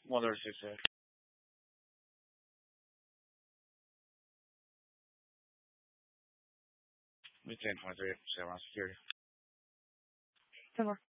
Mother success. We 10.3 around security. 10 more.